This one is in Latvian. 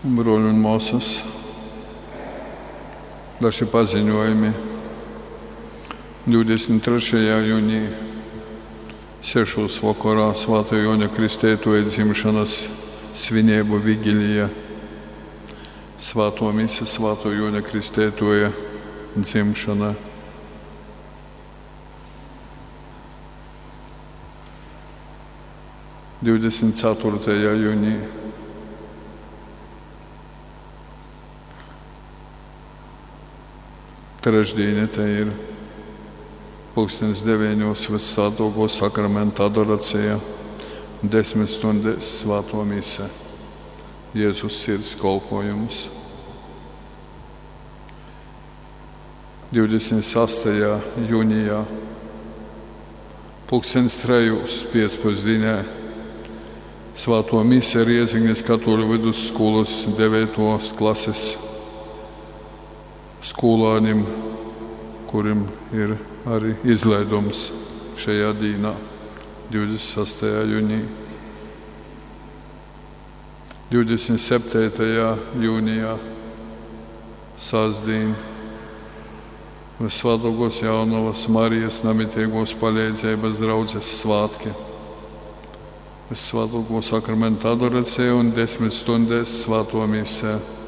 Broļi un māsas, daži paziņojumi. 23. jūnijā 6. vakarā Svētā Joņa Kristētāja dzimšanas svinību vigilija. Svēto mise Svētā Joņa Kristētāja dzimšana. Jūnijā trešdiena, te ir 9:00 Visvētāko sakramentu adorācija, 10 stundas svēto mise, Jēzus sirds kalpojums. 26. jūnijā 3:15 svēto mise Rieziņas Katoļu vidusskolas 9. klases skolānim, kurim ir arī izlaidums šajā dienā, 26. jūnijā. 27. jūnijā sāsdien Visvētākos Jaunavas Marijas Namitīgos palīdzības draudzes svātki, Visvētāko sakramentu adorācija un 10 stundas svēto mise.